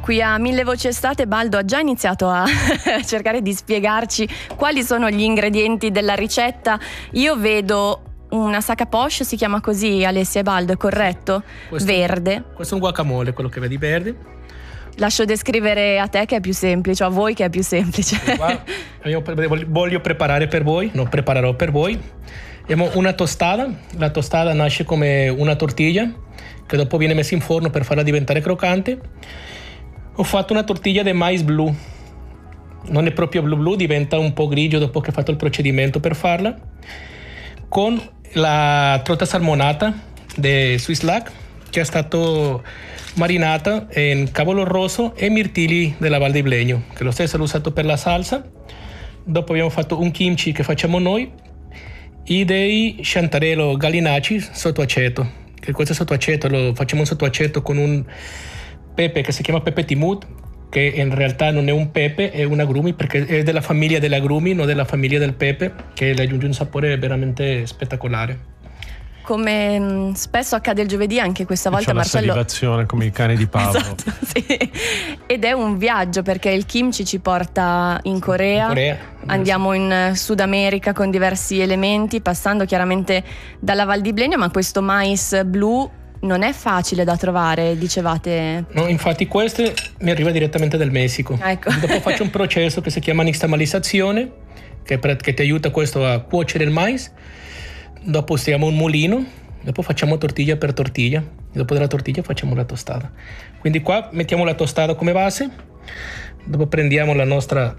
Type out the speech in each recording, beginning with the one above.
qui a Mille Voci Estate Baldo ha già iniziato a cercare di spiegarci quali sono gli ingredienti della ricetta. Io vedo una sac à poche, si chiama così, Alessia e Baldo, è corretto? Verde. Questo è un guacamole, quello che vedi verde. Lascio descrivere a te che è più semplice, a voi che è più semplice. Qua voglio preparare per voi, non preparerò per voi. Abbiamo una tostada, la tostada nasce come una tortiglia che dopo viene messa in forno per farla diventare croccante. Ho fatto una tortiglia di mais blu, non è proprio blu, diventa un po' grigio dopo che ho fatto il procedimento per farla, con la trota salmonata di Swiss Lac che è stato marinata in cavolo rosso e mirtilli della Val di Blegno, che lo stesso l'ho usato per la salsa. Dopo abbiamo fatto un kimchi che facciamo noi e dei chantarello gallinaci sotto aceto, che questo sotto aceto lo facciamo sotto aceto con un pepe che si chiama pepe timut, che in realtà non è un pepe, è un agrumi, perché è della famiglia degli agrumi, non della famiglia del pepe, che le aggiunge un sapore veramente spettacolare. Come spesso accade il giovedì, anche questa volta c'è Marcello... la salivazione come i cani di Paolo. Esatto, sì. Ed è un viaggio, perché il kimchi ci porta in Corea, andiamo in Sud America con diversi elementi, passando chiaramente dalla Val di Blegno, ma questo mais blu non è facile da trovare, dicevate. No, infatti questo mi arriva direttamente dal Messico. Ecco. Dopo faccio un processo che si chiama nixtamalizzazione, che ti aiuta questo a cuocere il mais. Dopo stiamo un mulino, dopo facciamo tortiglia per tortiglia, dopo della tortiglia facciamo la tostata. Quindi qua mettiamo la tostata come base, dopo prendiamo la nostra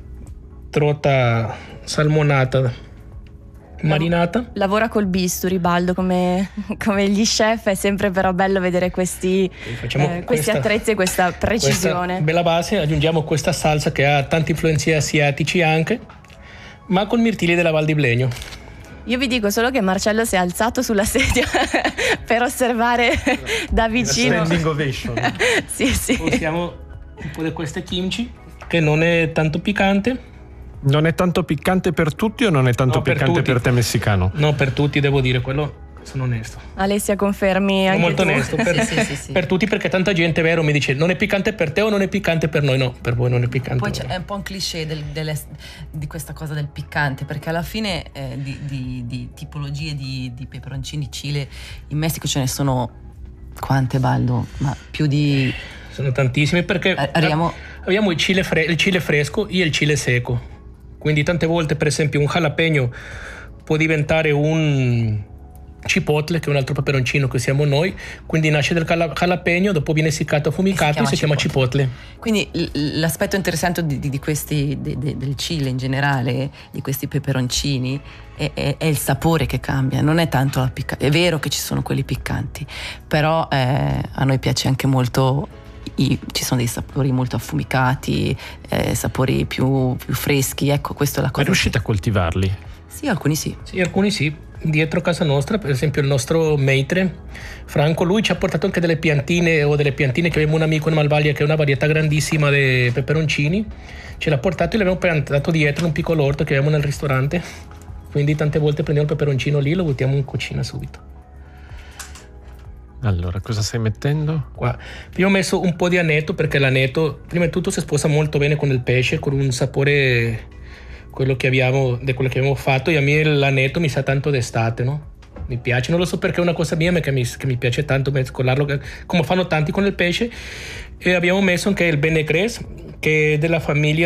trota salmonata marinata. Lavora col bisturi, Baldo, come gli chef, è sempre però bello vedere questi attrezzi e questa precisione. Questa bella base, aggiungiamo questa salsa che ha tante influenze asiatici anche, ma con mirtilli della Val di Blegno. Io vi dico solo che Marcello si è alzato sulla sedia per osservare da vicino. Standing ovation. Sì. Usiamo un po' di queste kimchi, che non è tanto piccante. Non è tanto piccante per tutti o non è tanto piccante per te messicano? No, per tutti devo dire, quello sono onesto. Alessia, confermi anche molto tu? Onesto Sì. per tutti, perché tanta gente, vero, mi dice non è piccante per te o non è piccante per noi. No, per voi non è piccante. Poi è un po' un cliché di questa cosa del piccante, perché alla fine di tipologie di peperoncini chile in Messico ce ne sono quante, Baldo? Ma più di... Sono tantissimi, perché abbiamo il chile fresco e il chile secco. Quindi tante volte, per esempio, un jalapeno può diventare un cipotle, che è un altro peperoncino che siamo noi, quindi nasce dal jalapeno, dopo viene essiccato, affumicato e si chiama cipotle. Quindi l'aspetto interessante di questi del Cile in generale, di questi peperoncini, è il sapore che cambia, non è tanto la piccanza. È vero che ci sono quelli piccanti, però a noi piace anche molto, ci sono dei sapori molto affumicati, sapori più freschi, ecco, questa è la cosa. Ma riuscite a coltivarli? Sì, alcuni sì. Sì, alcuni sì. Dietro casa nostra, per esempio, il nostro maitre Franco, lui ci ha portato anche delle piantine che abbiamo un amico in Malvalia che ha una varietà grandissima di peperoncini, ce l'ha portato e l'abbiamo piantato dietro in un piccolo orto che abbiamo nel ristorante, quindi tante volte prendiamo il peperoncino lì e lo buttiamo in cucina subito. Allora, cosa stai mettendo? Qua io ho messo un po' di aneto, perché l'aneto prima di tutto si sposa molto bene con il pesce, con un sapore quello che abbiamo fatto, e a me l'aneto mi sa tanto d'estate, no? Mi piace, non lo so perché è una cosa mia, ma che mi piace tanto mescolarlo come fanno tanti con il pesce. E abbiamo messo anche il benecres, che è della famiglia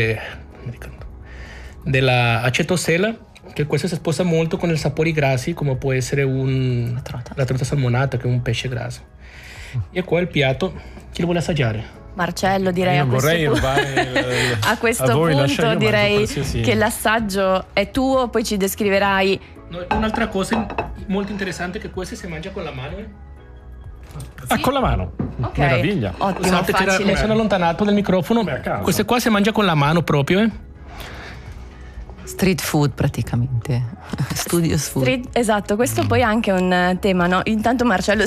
della acetosella, che questo si sposa molto con i sapori grassi, come può essere la trota salmonata, che è un pesce grasso. E qua il piatto, chi lo vuole assaggiare? Marcello, direi a questo punto direi che l'assaggio è tuo, poi ci descriverai. No, un'altra cosa molto interessante è che questo si mangia con la mano. Sì? Con la mano? Ok, meraviglia. Ottimo, facile. Mi sono allontanato dal microfono. Questo qua si mangia con la mano proprio. Street food praticamente, studios food. Esatto, questo poi è anche un tema, no? Intanto Marcello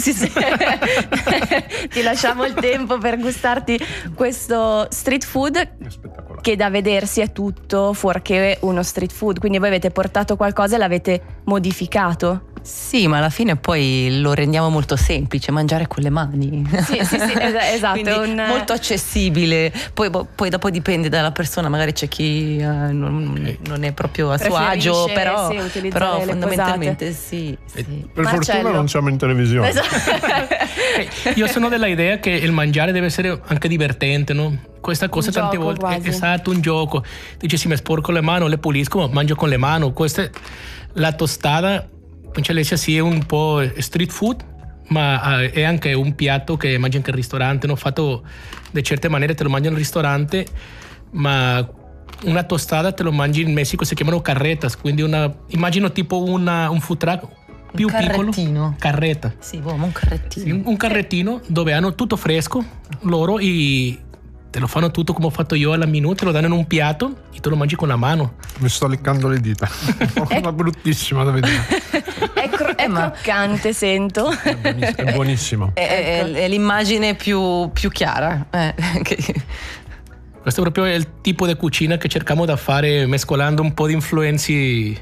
ti lasciamo il tempo per gustarti questo street food che da vedersi è tutto fuorché uno street food, quindi voi avete portato qualcosa e l'avete modificato. Sì, ma alla fine poi lo rendiamo molto semplice, mangiare con le mani. Sì, esatto. Molto accessibile. Poi dopo dipende dalla persona, magari c'è chi non è proprio a suo agio, però fondamentalmente sì. Per fortuna non siamo in televisione. Esatto. Io sono della idea che il mangiare deve essere anche divertente, no? Questa cosa tante volte è stato un gioco. Dici sì, mi sporco le mani, le pulisco, ma mangio con le mani. Questa è la tostata. Sì, è un po' street food, ma è anche un piatto che mangi anche al ristorante, no? Fatto di certe maniere, te lo mangi al ristorante, ma una tostata te lo mangi in Messico, si chiamano carretas, quindi immagino tipo un food truck più piccolo. Carreta. Sì, un carrettino. Sì, un carrettino dove hanno tutto fresco loro e te lo fanno tutto come ho fatto io alla minuta, te lo danno in un piatto e te lo mangi con la mano. Mi sto leccando le dita. Una bruttissima da vedere. È croccante, sento. È buonissimo. È l'immagine più chiara. Questo è proprio il tipo di cucina che cerchiamo da fare, mescolando un po' di influenze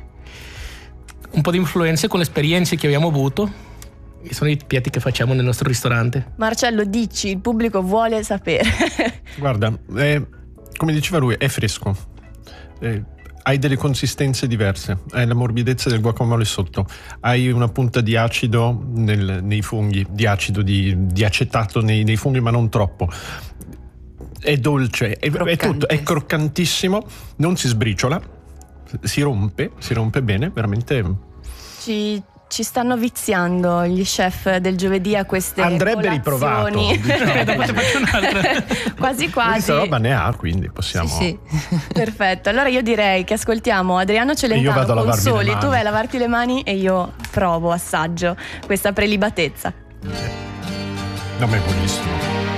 con le esperienze che abbiamo avuto. E sono i piatti che facciamo nel nostro ristorante. Marcello, dici, il pubblico vuole sapere. Guarda, come diceva lui, è fresco. Hai delle consistenze diverse, hai la morbidezza del guacamole sotto, hai una punta di acido nei funghi, di acido, di acetato nei funghi, ma non troppo. È dolce, è tutto, è croccantissimo, non si sbriciola, si rompe bene, veramente. Ci stanno viziando gli chef del giovedì a queste andrebbe riprovato, diciamo. quasi questa roba ne ha, quindi possiamo sì. Perfetto, allora io direi che ascoltiamo Adriano Celentano con Soli, tu vai a lavarti le mani e io provo, assaggio questa prelibatezza. No, ma è buonissimo.